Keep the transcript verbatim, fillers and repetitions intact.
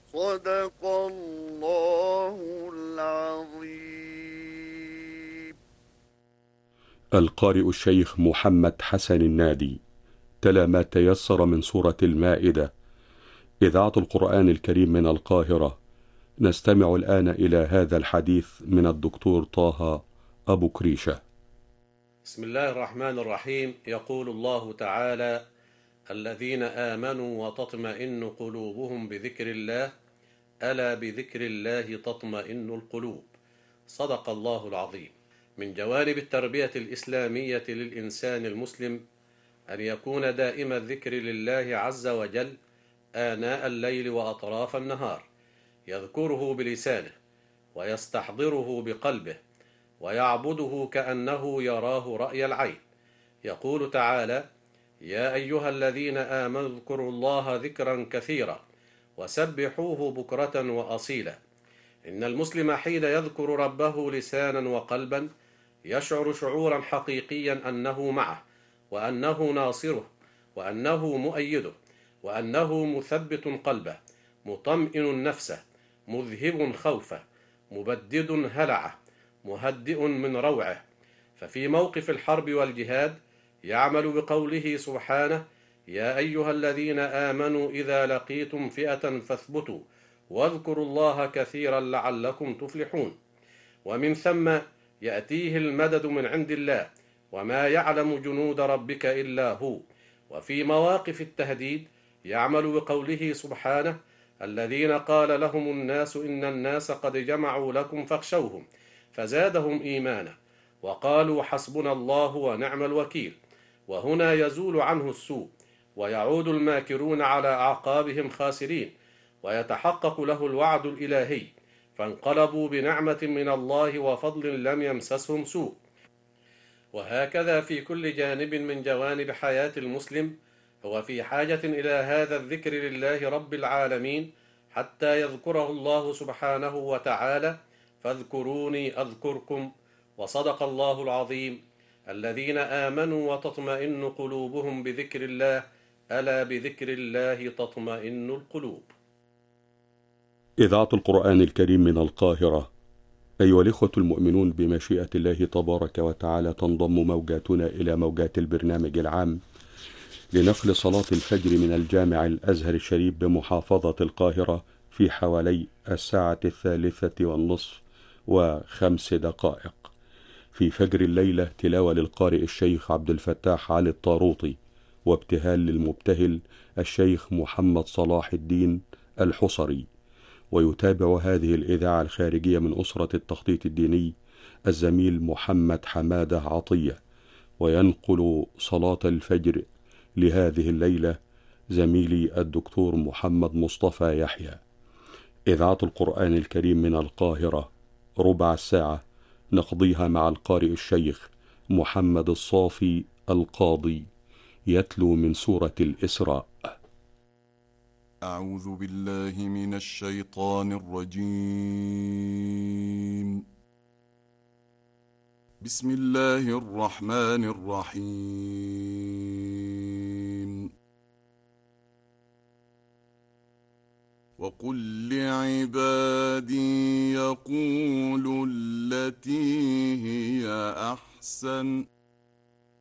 صدق الله العظيم. القارئ الشيخ محمد حسن النادي تلا ما تيسر من سورة المائدة، إذاعة القرآن الكريم من القاهرة. نستمع الآن إلى هذا الحديث من الدكتور طه أبو كريشة. بسم الله الرحمن الرحيم. يقول الله تعالى: الذين آمنوا وتطمئن قلوبهم بذكر الله، ألا بذكر الله تطمئن القلوب. صدق الله العظيم. من جوانب التربية الإسلامية للإنسان المسلم أن يكون دائم الذكر لله عز وجل آناء الليل وأطراف النهار، يذكره بلسانه ويستحضره بقلبه ويعبده كأنه يراه رأي العين. يقول تعالى: يا أيها الذين آمنوا اذكروا الله ذكرا كثيرا وسبحوه بكرة وأصيلا. إن المسلم حين يذكر ربه لسانا وقلبا يشعر شعورا حقيقيا أنه معه، وأنه ناصره، وأنه مؤيده، وأنه مثبت قلبه، مطمئن نفسه، مذهب خوفه، مبدد هلعه، مهدئ من روعه. ففي موقف الحرب والجهاد يعمل بقوله سبحانه: يا أيها الذين آمنوا إذا لقيتم فئة فاثبتوا واذكروا الله كثيرا لعلكم تفلحون. ومن ثم يأتيه المدد من عند الله، وما يعلم جنود ربك إلا هو. وفي مواقف التهديد يعمل بقوله سبحانه: الذين قال لهم الناس إن الناس قد جمعوا لكم فاخشوهم فزادهم إيمانا وقالوا حسبنا الله ونعم الوكيل. وهنا يزول عنه السوء ويعود الماكرون على أعقابهم خاسرين، ويتحقق له الوعد الإلهي، فانقلبوا بنعمة من الله وفضل لم يمسسهم سوء. وهكذا في كل جانب من جوانب حياة المسلم هو في حاجة إلى هذا الذكر لله رب العالمين حتى يذكره الله سبحانه وتعالى: فاذكروني أذكركم. وصدق الله العظيم. الذين آمنوا وتطمئن قلوبهم بذكر الله، ألا بذكر الله تطمئن القلوب. إذاعة القرآن الكريم من القاهرة. أيها الإخوة المؤمنون، بمشيئة الله تبارك وتعالى تنضم موجاتنا إلى موجات البرنامج العام لنقل صلاة الفجر من الجامع الأزهر الشريف بمحافظة القاهرة في حوالي الساعة الثالثة والنصف وخمس دقائق. في فجر الليلة تلاوة للقارئ الشيخ عبد الفتاح علي الطاروطي، وابتهال للمبتهل الشيخ محمد صلاح الدين الحصري. ويتابع هذه الإذاعة الخارجية من أسرة التخطيط الديني الزميل محمد حمادة عطية، وينقل صلاة الفجر لهذه الليلة زميلي الدكتور محمد مصطفى يحيى. إذاعة القرآن الكريم من القاهرة، ربع الساعة نقضيها مع القارئ الشيخ محمد الصافي القاضي يتلو من سورة الإسراء. أعوذ بالله من الشيطان الرجيم. بسم الله الرحمن الرحيم. وقل لعبادي يقولوا التي هي أحسن